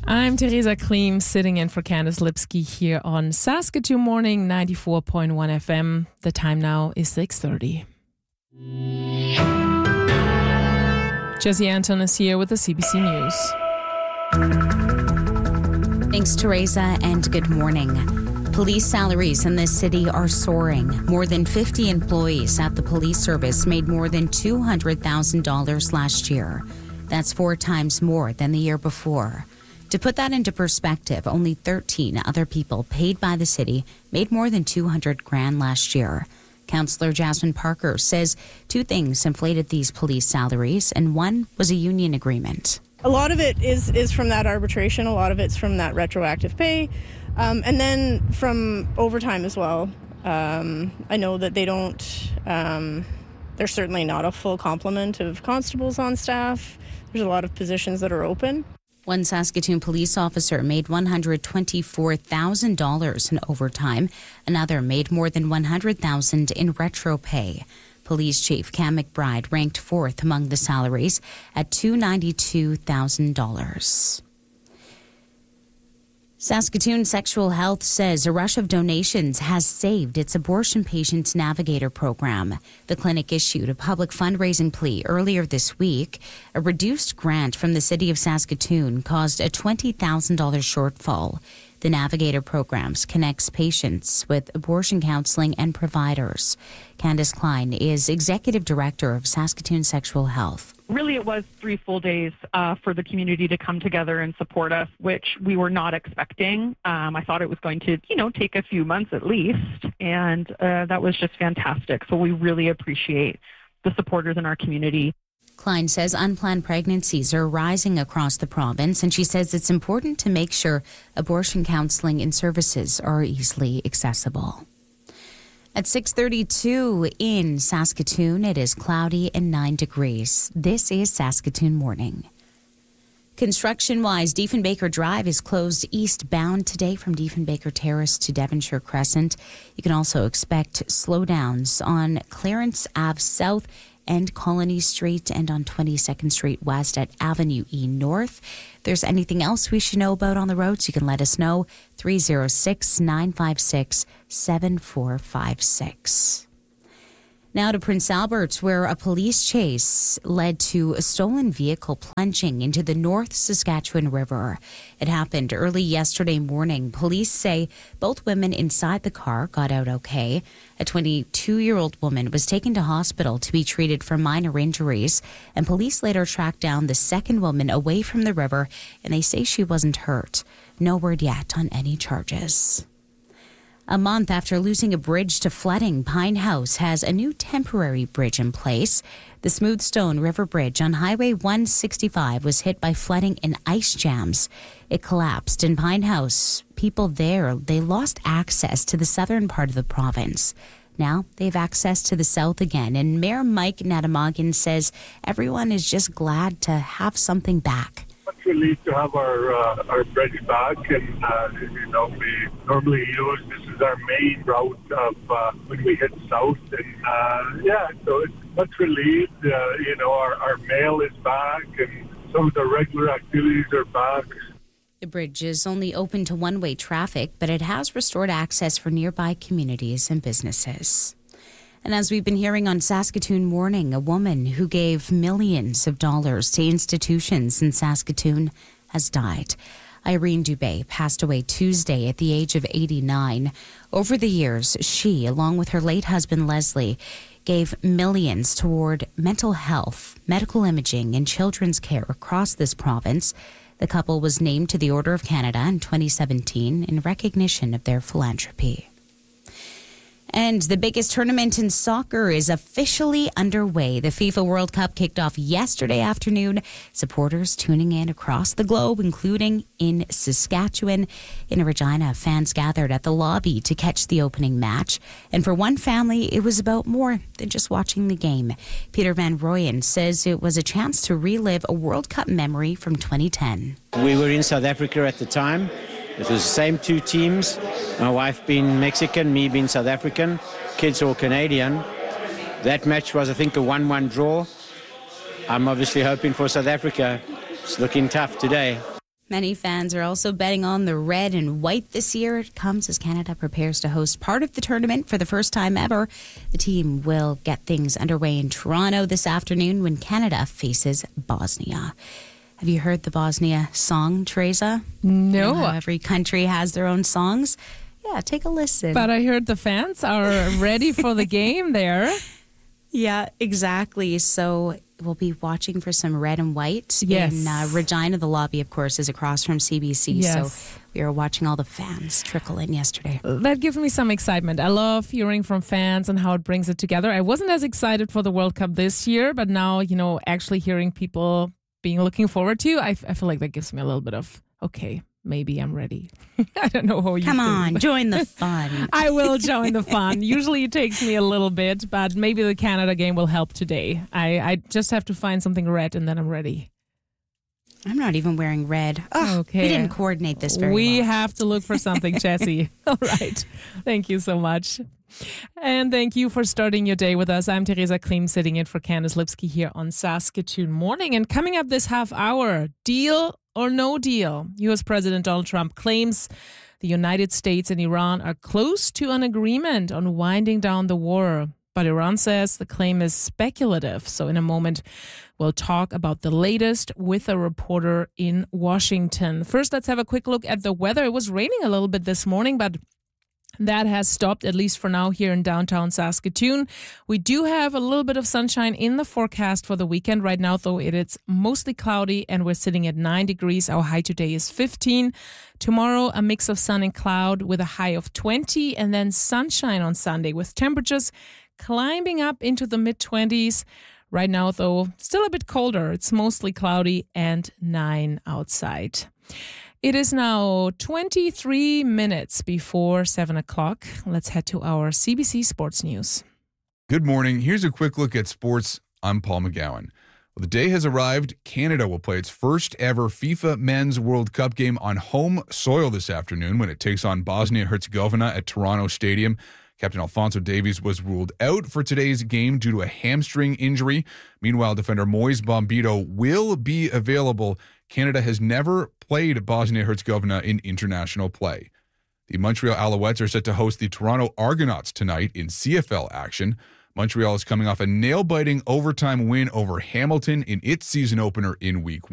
I'm Teresa Kleem, sitting in for Candice Lipsky here on Saskatoon Morning 94.1 FM. The time now is 6:30. Jesse Anton is here with the CBC News. Thanks, Teresa, and good morning. Police salaries in this city are soaring. More than 50 employees at the police service made more than $200,000 last year. That's 4 times more than the year before. To put that into perspective, only 13 other people paid by the city made more than $200,000 last year. Councillor Jasmine Parker says 2 things inflated these police salaries, and one was a union agreement. A lot of it is from that arbitration. A lot of it's from that retroactive pay, and then from overtime as well. I know that they don't, there's certainly not a full complement of constables on staff. There's a lot of positions that are open. One Saskatoon police officer made $124,000 in overtime. Another made more than $100,000 in retro pay. Police Chief Cam McBride ranked 4th among the salaries at $292,000. Saskatoon Sexual Health says a rush of donations has saved its Abortion Patient Navigator program. The clinic issued a public fundraising plea earlier this week. A reduced grant from the City of Saskatoon caused a $20,000 shortfall. The Navigator programs connects patients with abortion counseling and providers. Candice Klein is Executive Director of Saskatoon Sexual Health. Really, it was 3 full days for the community to come together and support us, which we were not expecting. I thought it was going to, take a few months at least, and that was just fantastic. So we really appreciate the supporters in our community. Klein says unplanned pregnancies are rising across the province, and she says it's important to make sure abortion counseling and services are easily accessible. At 6:32 in Saskatoon, it is cloudy and 9 degrees. This is Saskatoon Morning. Construction-wise, Diefenbaker Drive is closed eastbound today from Diefenbaker Terrace to Devonshire Crescent. You can also expect slowdowns on Clarence Ave South and Colony Street, and on 22nd Street West at Avenue E North. If there's anything else we should know about on the roads, you can let us know. 306-956-7456. Now to Prince Albert, where a police chase led to a stolen vehicle plunging into the North Saskatchewan River. It happened early yesterday morning. Police say both women inside the car got out okay. A 22-year-old woman was taken to hospital to be treated for minor injuries, and police later tracked down the second woman away from the river, and they say she wasn't hurt. No word yet on any charges. A month after losing a bridge to flooding, Pine House has a new temporary bridge in place. The Smoothstone River Bridge on Highway 165 was hit by flooding and ice jams. It collapsed in Pine House. People there, they lost access to the southern part of the province. Now they have access to the south again, and Mayor Mike Natamagan says everyone is just glad to have something back. Much relief to have our bridge back, and we normally use this as our main route of when we hit south, and so it's much relieved. Our mail is back, and some of the regular activities are back. The bridge is only open to one-way traffic, but it has restored access for nearby communities and businesses. And as we've been hearing on Saskatoon Morning, a woman who gave millions of dollars to institutions in Saskatoon has died. Irene Dubé passed away Tuesday at the age of 89. Over the years, she, along with her late husband Leslie, gave millions toward mental health, medical imaging, and children's care across this province. The couple was named to the Order of Canada in 2017 in recognition of their philanthropy. And the biggest tournament in soccer is officially underway. The FIFA World Cup kicked off yesterday afternoon. Supporters tuning in across the globe, including in Saskatchewan. In Regina, fans gathered at the lobby to catch the opening match. And for one family, it was about more than just watching the game. Peter Van Rooyen says it was a chance to relive a World Cup memory from 2010. We were in South Africa at the time. It was the same 2 teams. My wife being Mexican, me being South African, kids all Canadian. That match was, I think, a 1-1 draw. I'm obviously hoping for South Africa. It's looking tough today. Many fans are also betting on the red and white this year. It comes as Canada prepares to host part of the tournament for the first time ever. The team will get things underway in Toronto this afternoon when Canada faces Bosnia. Have you heard the Bosnia song, Teresa? No. You know how every country has their own songs? Yeah, take a listen. But I heard the fans are ready for the game there. Yeah, exactly. So we'll be watching for some red and white in Regina. The lobby, of course, is across from CBC. Yes. So we were watching all the fans trickle in yesterday. That gives me some excitement. I love hearing from fans and how it brings it together. I wasn't as excited for the World Cup this year, but now, actually hearing people being looking forward to, I feel like that gives me a little bit of, okay, maybe I'm ready. I don't know how you Come feel. on, join the fun. I will join the fun. Usually it takes me a little bit, but maybe the Canada game will help today. I just have to find something red and then I'm ready. I'm not even wearing red. Oh, okay. We didn't coordinate this very well. We have to look for something, Jessie. All right. Thank you so much. And thank you for starting your day with us. I'm Teresa Klim, sitting in for Candace Lipsky here on Saskatoon Morning. And coming up this half hour, deal or no deal? U.S. President Donald Trump claims the United States and Iran are close to an agreement on winding down the war. But Iran says the claim is speculative. So in a moment, we'll talk about the latest with a reporter in Washington. First, let's have a quick look at the weather. It was raining a little bit this morning, but that has stopped, at least for now, here in downtown Saskatoon. We do have a little bit of sunshine in the forecast for the weekend. Right now, though, it's mostly cloudy and we're sitting at 9 degrees. Our high today is 15. Tomorrow, a mix of sun and cloud with a high of 20, and then sunshine on Sunday with temperatures climbing up into the mid-20s. Right now, though, still a bit colder. It's mostly cloudy and 9 outside. It is now 23 minutes before 7 o'clock. Let's head to our CBC Sports News. Good morning. Here's a quick look at sports. I'm Paul McGowan. Well, the day has arrived. Canada will play its first ever FIFA Men's World Cup game on home soil this afternoon when it takes on Bosnia-Herzegovina at Toronto Stadium. Captain Alphonso Davies was ruled out for today's game due to a hamstring injury. Meanwhile, defender Moise Bombito will be available. Canada has never played Bosnia-Herzegovina in international play. The Montreal Alouettes are set to host the Toronto Argonauts tonight in CFL action. Montreal is coming off a nail-biting overtime win over Hamilton in its season opener in Week 1.